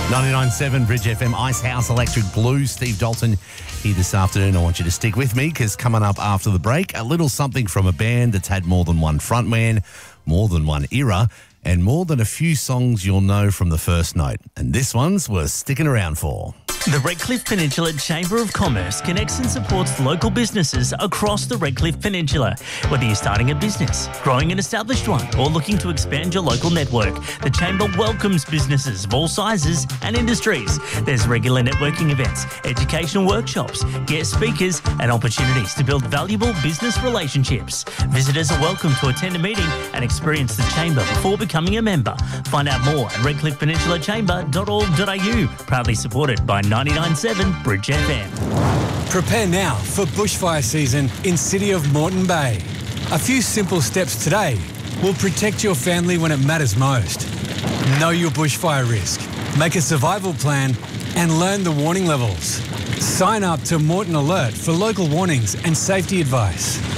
99.7 Bridge FM, Icehouse Electric Blue. Steve Dalton here this afternoon. I want you to stick with me because coming up after the break, a little something from a band that's had more than one frontman, more than one era, and more than a few songs you'll know from the first note. And this one's worth sticking around for. The Redcliffe Peninsula Chamber of Commerce connects and supports local businesses across the Redcliffe Peninsula. Whether you're starting a business, growing an established one, or looking to expand your local network, the Chamber welcomes businesses of all sizes and industries. There's regular networking events, educational workshops, guest speakers, and opportunities to build valuable business relationships. Visitors are welcome to attend a meeting and experience the Chamber before becoming a member. Find out more at redcliffepeninsulachamber.org.au. Proudly supported by 99.7 Bridge FM. Prepare now for bushfire season in City of Moreton Bay. A few simple steps today will protect your family when it matters most. Know your bushfire risk, make a survival plan and learn the warning levels. Sign up to Moreton Alert for local warnings and safety advice.